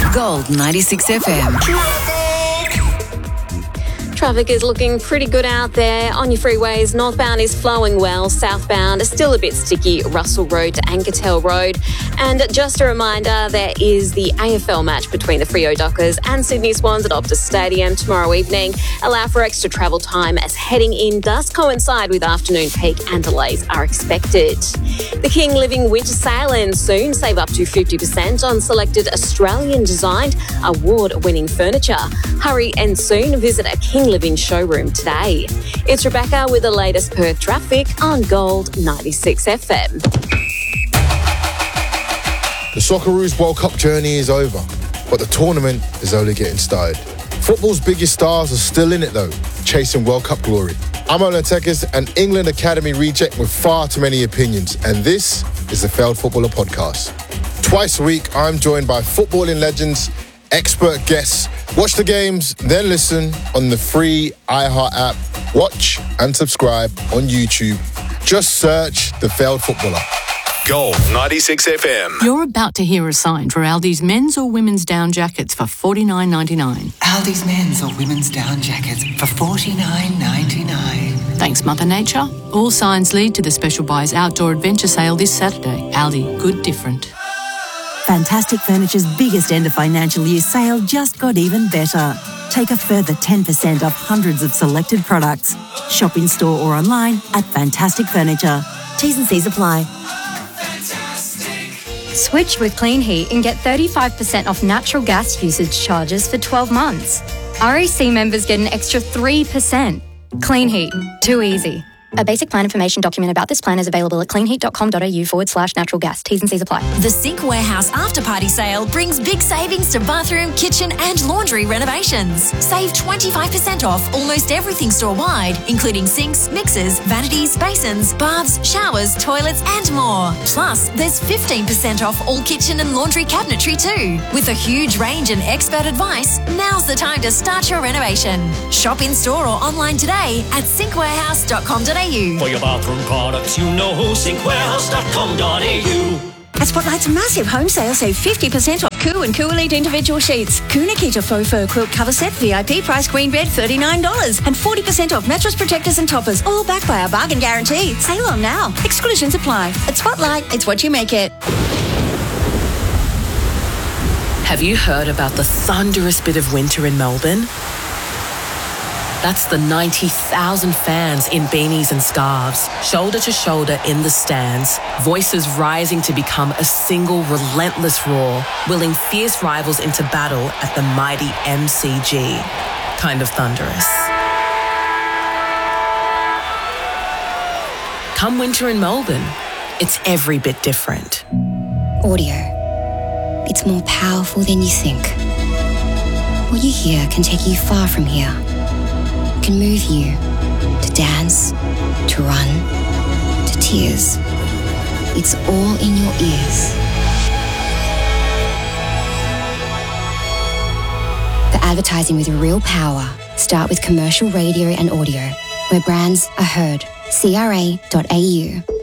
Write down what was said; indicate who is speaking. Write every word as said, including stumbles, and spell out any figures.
Speaker 1: Gold ninety-six F M.
Speaker 2: Traffic is looking pretty good out there. On your freeways, northbound is flowing well. Southbound is still a bit sticky. Russell Road to Ankertel Road. And just a reminder, there is the A F L match between the Freo Dockers and Sydney Swans at Optus Stadium tomorrow evening. Allow for extra travel time as heading in does coincide with afternoon peak and delays are expected. The King Living Winter Sale ends soon. Save up to fifty percent on selected Australian-designed, award-winning furniture. Hurry and soon visit a King Living showroom today. It's Rebecca with the latest Perth traffic on Gold ninety-six F M.
Speaker 3: The Socceroos World Cup journey is over, but the tournament is only getting started. Football's biggest stars are still in it though, chasing World Cup glory. I'm Ola Tekis, an England Academy reject with far too many opinions, and this is the Failed Footballer Podcast. Twice a week, I'm joined by footballing legends, expert guests. Watch the games, then listen on the free iHeart app. Watch and subscribe on YouTube. Just search The Failed Footballer.
Speaker 4: Gold ninety-six F M.
Speaker 5: You're about to hear a sign for Aldi's men's or women's down jackets for forty-nine ninety-nine.
Speaker 1: Aldi's men's or women's down jackets for forty-nine ninety-nine.
Speaker 5: Thanks, Mother Nature. All signs lead to the Special Buys Outdoor Adventure Sale this Saturday. Aldi, good different.
Speaker 6: Fantastic Furniture's biggest end of financial year sale just got even better. Take a further ten percent off hundreds of selected products. Shop in store or online at Fantastic Furniture. T's and C's apply.
Speaker 7: Switch with Clean Heat and get thirty-five percent off natural gas usage charges for twelve months. R A C members get an extra three percent. Clean Heat. Too easy. A basic plan information document about this plan is available at cleanheat.com.au forward slash natural gas. T's and C's apply.
Speaker 8: The Sink Warehouse After Party Sale brings big savings to bathroom, kitchen and laundry renovations. Save twenty-five percent off almost everything store-wide, including sinks, mixers, vanities, basins, baths, showers, toilets and more. Plus, there's fifteen percent off all kitchen and laundry cabinetry too. With a huge range and expert advice, now's the time to start your renovation. Shop in-store or online today at sink warehouse dot com dot a u.
Speaker 9: For your bathroom products, you know sink warehouse dot com dot a u.
Speaker 10: At Spotlight's massive home sale, save fifty percent off Coo and Coo Elite individual sheets. Coo Nikita faux fur quilt cover set, V I P price queen bed, thirty-nine dollars. And forty percent off mattress protectors and toppers, all backed by our bargain guarantee. Sale on now. Exclusions apply. At Spotlight, it's what you make it.
Speaker 11: Have you heard about the thunderous bit of winter in Melbourne? That's the ninety thousand fans in beanies and scarves, shoulder to shoulder in the stands, voices rising to become a single relentless roar, willing fierce rivals into battle at the mighty M C G. Kind of thunderous. Come winter in Melbourne, it's every bit different.
Speaker 12: Audio. It's more powerful than you think. What you hear can take you far from here. Can move you to dance, to run, to tears. It's all in your ears. The advertising with real power. Start with commercial radio and audio, where brands are heard. C R A dot A U.